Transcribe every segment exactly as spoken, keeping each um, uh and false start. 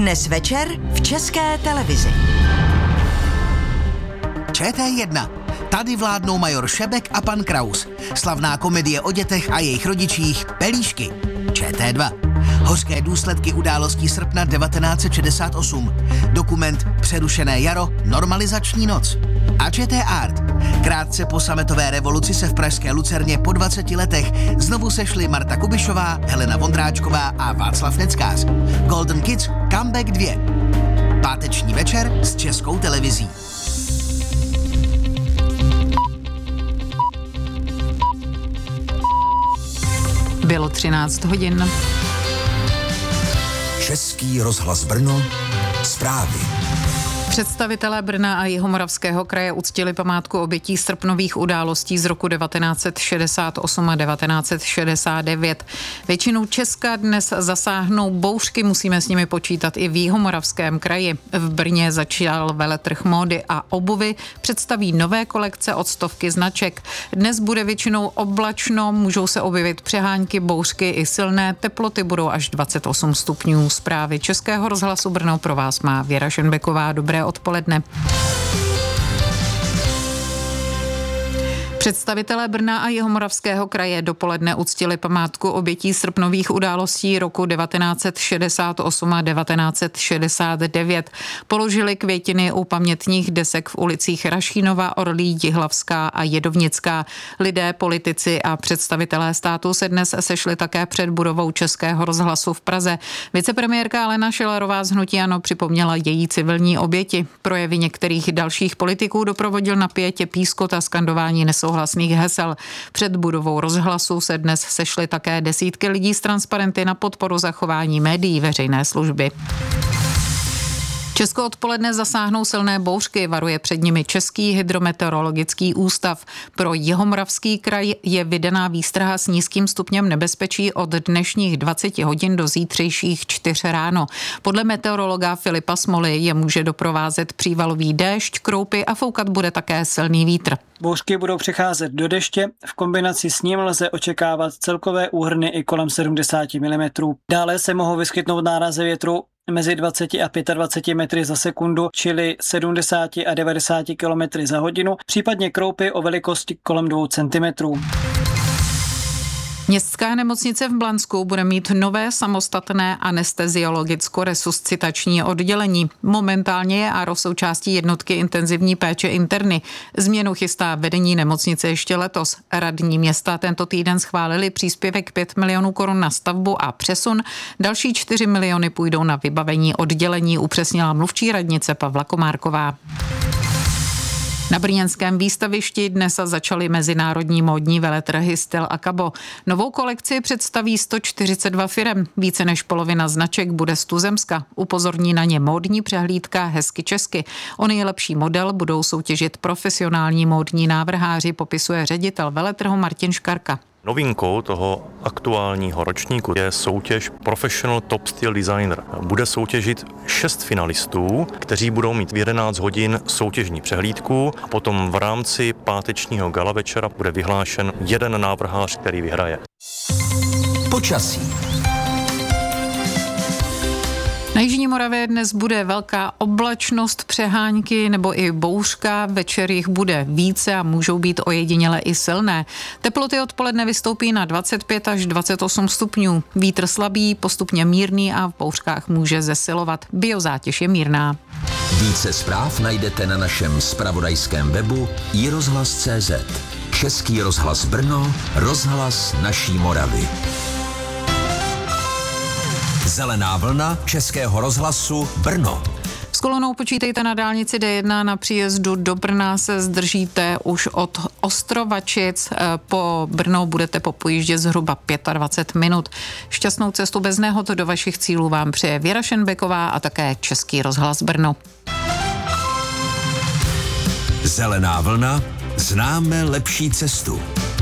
Dnes večer v České televizi. Č T jedna. Tady vládnou major Šebek a pan Kraus. Slavná komedie o dětech a jejich rodičích Pelíšky. Č T dva. Hořké důsledky událostí srpna devatenáct set šedesát osm. Dokument Přerušené jaro, normalizační noc. A Č T Art. Krátce po sametové revoluci se v pražské Lucerně po dvaceti letech znovu sešli Marta Kubišová, Helena Vondráčková a Václav Neckář. Golden Kids Comeback dva. Páteční večer s Českou televizí. Bylo třináct hodin. Český rozhlas Brno, zprávy. Představitelé Brna a Jihomoravského kraje uctili památku obětí srpnových událostí z roku devatenáct set šedesát osm a devatenáct set šedesát devět. Většinu Česka dnes zasáhnou bouřky, musíme s nimi počítat i v Jihomoravském kraji. V Brně začal veletrh módy a obuvy, představí nové kolekce od stovky značek. Dnes bude většinou oblačno, můžou se objevit přehánky, bouřky i silné, teploty budou až dvacet osm stupňů. Zprávy Českého rozhlasu Brno pro vás má Věra Šenbeková. Dobré odpoledne. Představitelé Brna a Jihomoravského kraje dopoledne uctili památku obětí srpnových událostí roku devatenáct set šedesát osm a devatenáct set šedesát devět. Položili květiny u pamětních desek v ulicích Rašínova, Orlí, Jihlavská a Jedovnická. Lidé, politici a představitelé státu se dnes sešli také před budovou Českého rozhlasu v Praze. Vicepremiérka Alena Schillerová z hnutí ANO připomněla její civilní oběti. Projevy některých dalších politiků doprovodil na pietě pískot a skandování nesouhlasných hlasných hesel. Před budovou rozhlasu se dnes sešly také desítky lidí s transparenty na podporu zachování médií veřejné služby. Česko odpoledne zasáhnou silné bouřky, varuje před nimi Český hydrometeorologický ústav. Pro Jihomoravský kraj je vydaná výstraha s nízkým stupněm nebezpečí od dnešních dvaceti hodin do zítřejších čtyř ráno. Podle meteorologa Filipa Smoly je může doprovázet přívalový déšť, kroupy a foukat bude také silný vítr. Bouřky budou přecházet do deště, v kombinaci s ním lze očekávat celkové úhrny i kolem sedmdesát milimetrů. Dále se mohou vyskytnout nárazy větru mezi dvaceti a dvaceti pěti metry za sekundu, čili sedmdesát a devadesát kilometrů za hodinu, případně kroupy o velikosti kolem dvou centimetrů. Městská nemocnice v Blansku bude mít nové samostatné anesteziologicko-resuscitační oddělení. Momentálně je A R O součástí jednotky intenzivní péče interny. Změnu chystá vedení nemocnice ještě letos. Radní města tento týden schválili příspěvek pět milionů korun na stavbu a přesun. Další čtyři miliony půjdou na vybavení oddělení, upřesnila mluvčí radnice Pavla Komárková. Na brněnském výstavišti dnes začaly mezinárodní módní veletrhy Styl a Cabo. Novou kolekci představí sto čtyřicet dva firem. Více než polovina značek bude z tuzemska. Upozorní na ně módní přehlídka Hezky česky. O nejlepší model budou soutěžit profesionální módní návrháři, popisuje ředitel veletrhu Martin Škarka. Novinkou toho aktuálního ročníku je soutěž Professional Top Style Designer. Bude soutěžit šest finalistů, kteří budou mít v jedenáct hodin soutěžní přehlídku a potom v rámci pátečního gala večera bude vyhlášen jeden návrhář, který vyhraje. Počasí. Na jižní Moravě dnes bude velká oblačnost, přehánky nebo i bouřka, večer jich bude více a můžou být ojediněle i silné. Teploty odpoledne vystoupí na dvacet pět až dvacet osm stupňů. Vítr slabý, postupně mírný a v bouřkách může zesilovat. Biozátěž je mírná. Více zpráv najdete na našem zpravodajském webu i rozhlas tečka cé zet. Český rozhlas Brno, rozhlas naší Moravy. Zelená vlna Českého rozhlasu Brno. S kolonou počítejte na dálnici D jedna, na příjezdu do Brna se zdržíte už od Ostrovačic. Po Brno budete popojíždět zhruba dvacet pět minut. Šťastnou cestu bez nehod do vašich cílů vám přeje Věra Šenbeková a také Český rozhlas Brno. Zelená vlna, známe lepší cestu.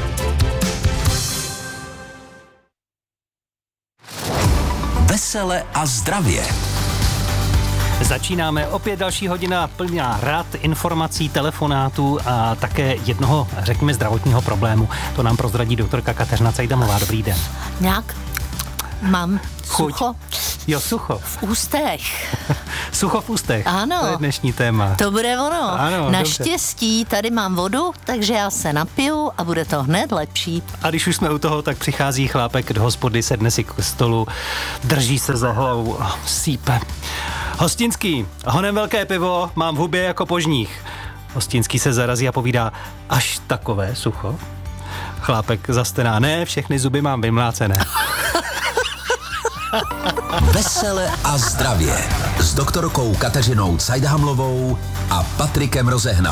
Vesele a zdravě. Začínáme opět další hodina plná rad, informací, telefonátů a také jednoho, řekněme, zdravotního problému. To nám prozradí doktorka Kateřina Cajdamová. Dobrý den. Nějak mám Chuť. sucho. Jo, sucho. V ústech. Sucho v ústech. Ano. To je dnešní téma. To bude ono. Ano, naštěstí tady mám vodu, takže já se napiju a bude to hned lepší. A když už jsme u toho, tak přichází chlápek do hospody, sedne si k stolu, drží se za hlavu a sípe. Hostinský, honem velké pivo, mám v hubě jako požních. Hostinský se zarazí a povídá, až takové sucho? Chlápek zastená, ne, všechny zuby mám vymlácené. Vesele a zdravě s doktorkou Kateřinou Cajdhamlovou a Patrikem Rozehnalem.